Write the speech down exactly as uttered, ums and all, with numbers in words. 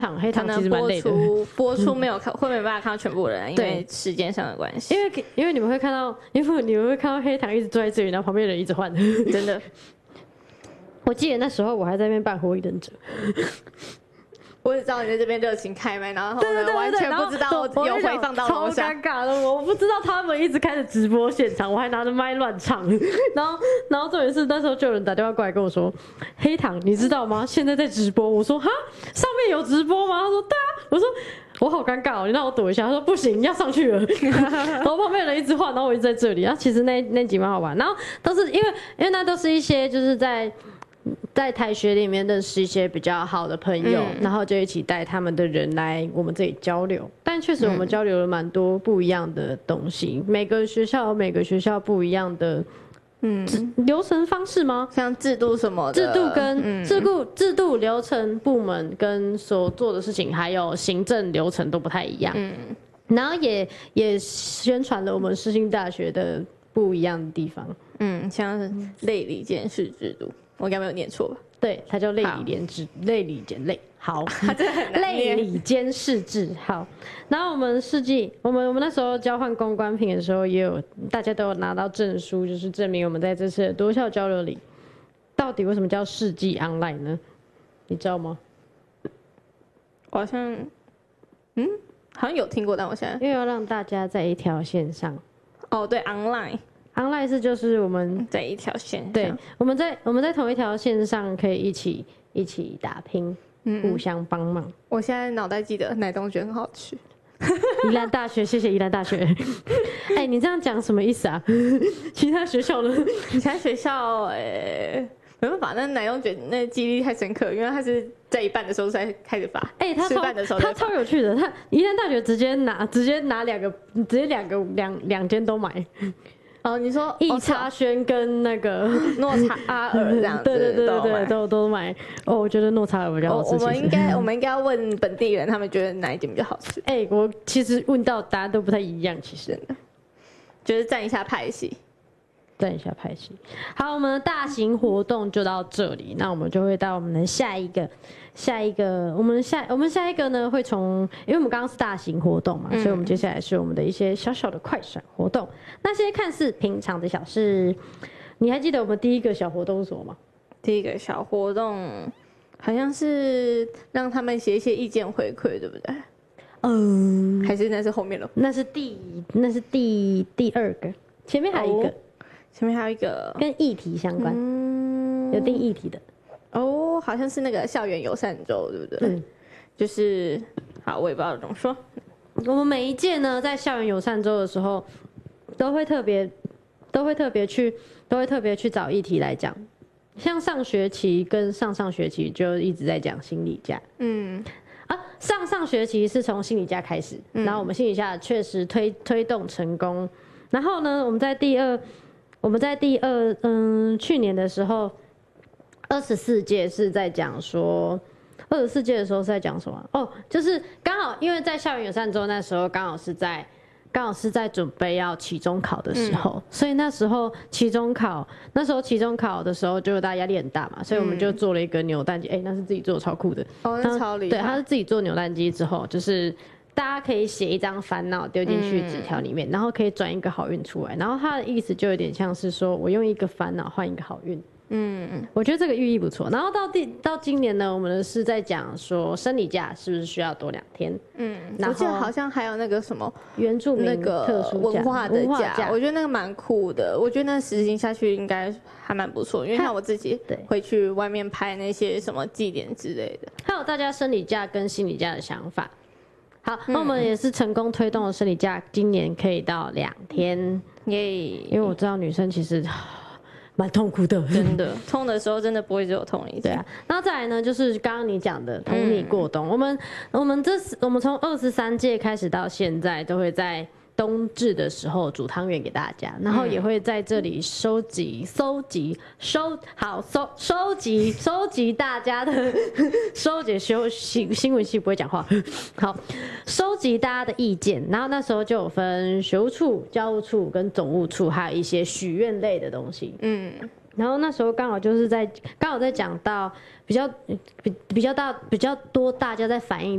糖黑糖可能其实蛮累的， 播出播出没有看，会没办法看到全部人，因为时间上的关系。 因为因为你们会看到，因为你们会看到黑糖一直坐在这里，然后旁边的人一直换， 真的。 我记得那时候我还在那边扮火影忍者。 我只知道你在这边热情开麦，然后对对对对完全不知道有回放到楼上， 超尴尬的。我不知道他们一直开始直播现场，我还拿着麦乱唱。然后，然后重点是那时候就有人打电话过来跟我说：“黑糖，你知道吗？现在在直播。”我说：“哈，上面有直播吗？”他说：“对啊。”我说：“我好尴尬哦，你让我躲一下。”他说：“不行，要上去了。”然后旁边的人一直换，然后我一直在这里。然后其实那那集蛮好玩，然后都是因为因为那都是一些就是在。在台学里面认识一些比较好的朋友，嗯、然后就一起带他们的人来我们这里交流。但确实我们交流了蛮多不一样的东西，嗯、每个学校有每个学校不一样的嗯流程方式吗？ 像制度什么的， 制度跟、嗯、制度制度流程部门跟所做的事情，还有行政流程都不太一样。嗯，然后也也宣传了我们世新大学的不一样的地方。 嗯，像是类理监事制度。我应该没有念错吧？ 对，它叫类理监制，类理监类好， 它真的很难念。 类理监事制好。然后我们世纪，我们我们那时候交换公关品的时候，也有大家都有拿到证书，就是证明我们在这次的多校交流里，到底为什么叫世纪 online 呢？你知道吗？ 我好像，嗯，好像有听过，但我现在因为要让大家在一条线上。 哦，对 ，online。online 是就是我们在一条线上， 对，我们在我们在同一条线上可以一起一起打拼，嗯、互相帮忙。 我现在脑袋记得奶冻卷很好吃。 宜兰大学，谢谢宜兰大学。哎、欸，你这样讲什么意思啊？其他学校呢？ 其他学校，呃、欸，没办法，那奶冻卷那记忆力太深刻，因为他是在一半的时候才开始发。哎、 欸，他超他超有趣的，他宜兰大学直接拿直接拿两个，直接两个两两间都买。 哦，你说易差轩跟那个诺查尔这样子， 对对对对对，都都买。哦，我觉得诺查尔比较好吃。 我们应该我们应该要问本地人，他们觉得哪一间比较好吃？ 哎、欸，我其实问到答案都不太一样，其实就是站一下派系， 站一下派系。好，我们的大型活动就到这里，那我们就会到我们的下一个。下一个，我们下我们下一个呢，会从，因为我们刚刚是大型活动嘛，嗯、所以我们接下来是我们的一些小小的快闪活动。那些看似平常的小事，你还记得我们第一个小活动是什么吗？ 第一个小活动好像是让他们写一些意见回馈，对不对？嗯，还是那是后面了？ 那是第那是第第二个，前面还有一个，哦、 前面还有一个跟议题相关，嗯、有定议题的。 哦，好像是那个校园友善周，对不对？嗯，就是好，我也不知道怎么说。 我们每一届呢，在校园友善周的时候，都会特别，都会特别去，都会特别去找议题来讲。像上学期跟上上学期就一直在讲心理假，嗯，啊，上上学期是从心理假开始，嗯、然后我们心理假确实推推动成功。然后呢，我们在第二，我们在第二，嗯，去年的时候。二十四届是在讲说，二十四届的时候是在讲什么？哦，就是刚好因为在校园友善周那时候刚好是在刚好是在准备要期中考的时候，嗯、所以那时候期中考那时候期中考的时候，就大家压力很大嘛，所以我们就做了一个扭蛋机，哎、嗯欸，那是自己做的，超酷的。 哦，那超厉害。 对，他是自己做扭蛋机之后，就是大家可以写一张烦恼丢进去纸条里面，嗯、然后可以转一个好运出来。然后他的意思就有点像是说我用一个烦恼换一个好运。嗯，我觉得这个寓意不错。然后到第到今年呢，我们是在讲说生理假是不是需要多两天？嗯， 我记得好像还有那个什么原住民那个特殊文化的假，我觉得那个蛮酷的。我觉得那实行下去应该还蛮不错，因为像我自己会去外面拍那些什么祭典之类的。 还有大家生理假跟心理假的想法。好，那我们也是成功推动了生理假，今年可以到两天耶。因为我知道女生其实。蛮痛苦的， 真的痛的时候真的不会只有痛一次。 对啊，那再来呢，就是刚刚你讲的同你过冬，嗯、我们我们这我们从二十三届开始到现在，都会在冬至的时候煮汤圆给大家，然后也会在这里收集、收集、收好收收集、收集大家的收集修新新闻系不会讲话，好收集大家的意见，然后那时候就有分学务处、教务处跟总务处，还有一些许愿类的东西。嗯， 然后那时候刚好就是在刚好在讲到比较比比较大比较多大家在反映